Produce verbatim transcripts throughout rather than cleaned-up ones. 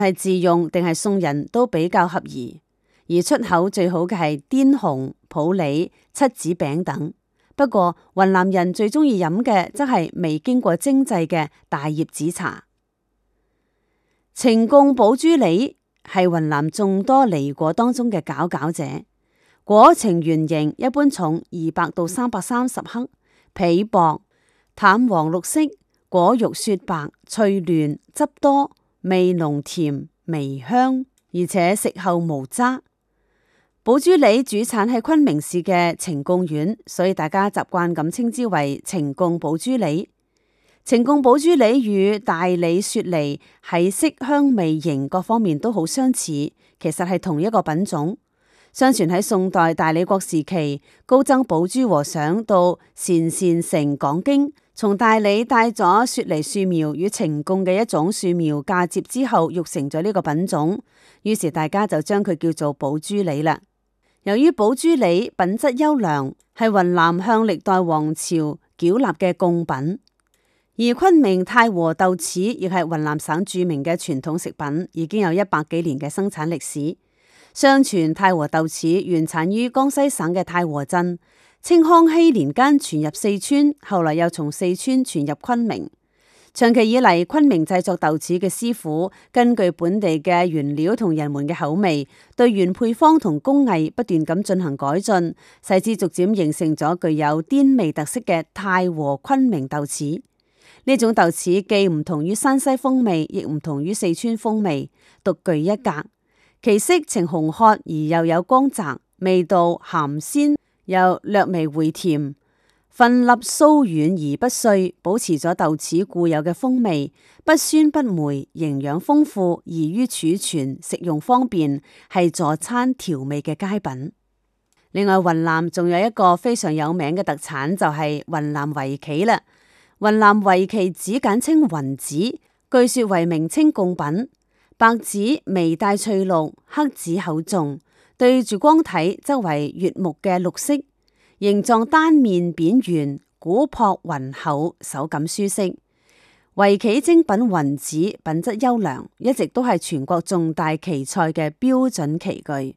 係自用定係送人都比較合宜。而出口最好嘅係滇紅、普洱、七子餅等。不過雲南人最中意飲嘅則係未經過精製嘅大葉子茶。呈貢寶珠梨係雲南眾多梨果當中嘅佼佼者，果呈圓形，一般重二百到三百三十克，皮薄，淡黃綠色，果肉雪白，脆嫩，汁多，味濃甜，微香，而且食後無渣。寶珠梨主產喺昆明市嘅呈貢縣，所以大家習慣咁稱之為呈貢寶珠梨。呈貢寶珠梨與大理雪梨喺色香味形各方面都好相似，其實係同一個品種。相傳喺宋代大理國時期，高僧寶珠和尚到鄯善城講經，從大理帶咗雪梨樹苗與呈貢嘅一種樹苗嫁接之後，育成咗呢個品種，於是大家就將佢叫做寶珠梨啦。由於寶珠梨品質優良，係雲南向歷代王朝繳納嘅貢品。而昆明太和豆豉亦係雲南省著名嘅傳統食品，已經有一百幾年嘅生產歷史。相傳太和豆豉原產於江西省嘅太和鎮，清康熙年間傳入四川，後來又從四川傳入昆明。長期以嚟，昆明製作豆豉嘅師傅根據本地嘅原料同人們嘅口味，對原配方同工藝不斷咁進行改進，使之逐漸形成咗具有滇味特色嘅太和昆明豆豉。呢種豆豉既唔同於山西風味，亦唔同於四川風味，獨具一格。其色呈紅褐而又有光澤，味道鹹鮮又略微回甜，粉粒酥軟而不碎，保持咗豆豉固有嘅風味，不酸不梅，營養豐富，易於儲存，食用方便，係助餐調味嘅佳品。另外，雲南仲有一個非常有名嘅特產，就係雲南圍棋啦。雲南圍棋子簡稱雲子，據說為名稱貢品。白子微帶翠綠，黑子厚重，對住光睇則為悅目嘅綠色，形狀單面扁圓，鼓朴渾厚，手感舒適。圍棋精品雲子品質優良，一直都係全國重大棋賽嘅標準棋具。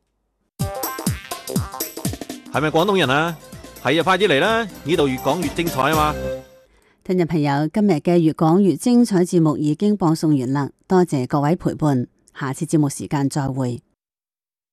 係咪廣東人啊？係啊，快啲嚟啦！呢度越講越精彩啊嘛！ 聽眾朋友，今日嘅越講越精彩節目已經播送完啦，多謝各位陪伴，下次節目時間再會。